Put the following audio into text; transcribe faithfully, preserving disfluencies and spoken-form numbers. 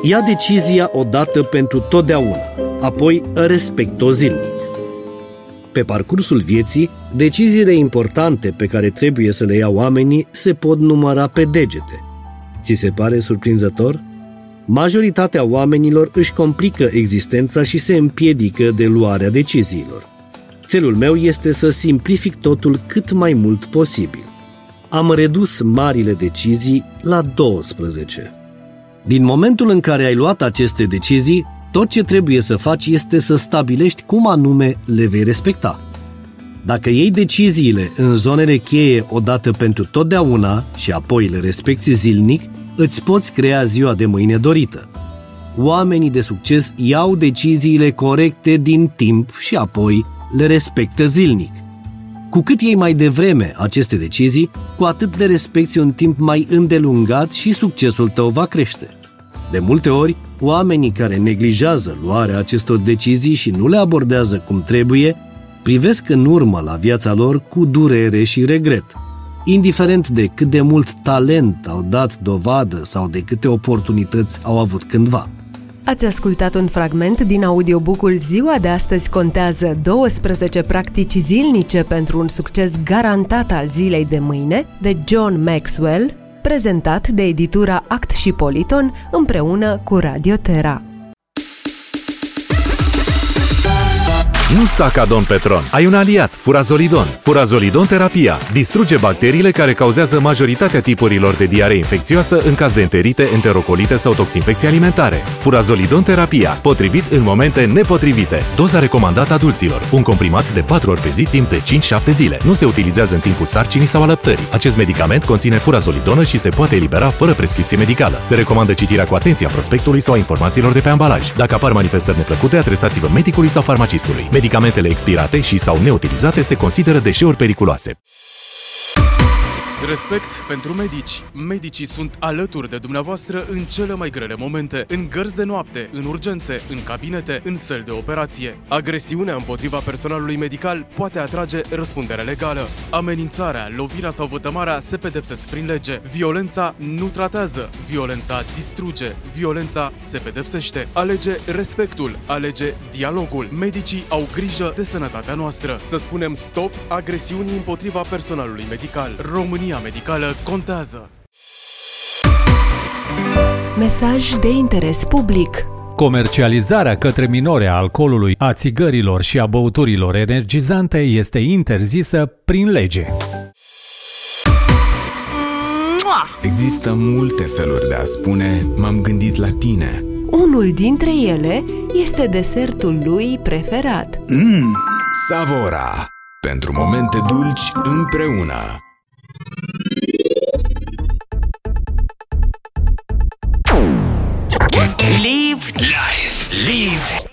Ia decizia odată pentru totdeauna, apoi respect-o zilnic. Pe parcursul vieții, deciziile importante pe care trebuie să le ia oamenii se pot număra pe degete. Ți se pare surprinzător? Majoritatea oamenilor își complică existența și se împiedică de luarea deciziilor. Țelul meu este să simplific totul cât mai mult posibil. Am redus marile decizii la douăsprezece. Din momentul în care ai luat aceste decizii, tot ce trebuie să faci este să stabilești cum anume le vei respecta. Dacă iei deciziile în zonele cheie odată pentru totdeauna și apoi le respecti zilnic, îți poți crea ziua de mâine dorită. Oamenii de succes iau deciziile corecte din timp și apoi le respectă zilnic. Cu cât iei mai devreme aceste decizii, cu atât le respecti un timp mai îndelungat și succesul tău va crește. De multe ori, oamenii care neglijează luarea acestor decizii și nu le abordează cum trebuie, privesc în urmă la viața lor cu durere și regret. Indiferent de cât de mult talent au dat dovadă sau de câte oportunități au avut cândva. Ați ascultat un fragment din audiobook-ul Ziua de astăzi contează, douăsprezece practici zilnice pentru un succes garantat al zilei de mâine, de John Maxwell, prezentat de editura Act și Politon împreună cu Radio Terra. Nu sta ca Don Petron. Ai un aliat, Furazolidon. Furazolidon terapia distruge bacteriile care cauzează majoritatea tipurilor de diaree infecțioasă în caz de enterite, enterocolite sau toxinfecții alimentare. Furazolidon terapia, potrivit în momente nepotrivite. Doza recomandată adulților. Un comprimat de patru ori pe zi timp de cinci șapte zile. Nu se utilizează în timpul sarcinii sau alăptării. Acest medicament conține furazolidonă și se poate elibera fără prescripție medicală. Se recomandă citirea cu atenție a prospectului sau a informațiilor de pe ambalaj. Dacă apar manifestări neplăcute, adresați-vă medicului sau farmacistului. Medicamentele expirate și sau neutilizate se consideră deșeuri periculoase. Respect pentru medici. Medicii sunt alături de dumneavoastră în cele mai grele momente, în gărzi de noapte, în urgențe, în cabinete, în săli de operație. Agresiunea împotriva personalului medical poate atrage răspundere legală. Amenințarea, lovirea sau vătămarea se pedepsesc prin lege. Violența nu tratează, violența distruge, violența se pedepsește. Alege respectul, alege dialogul. Medicii au grijă de sănătatea noastră. Să spunem stop agresiunii împotriva personalului medical. România medicală contează. Mesaj de interes public. Comercializarea către minore a alcoolului, a țigărilor și a băuturilor energizante este interzisă prin lege. Există multe feluri de a spune "m-am gândit la tine". Unul dintre ele este desertul lui preferat. Mmm, Savora. Pentru momente dulci împreună. Live life, live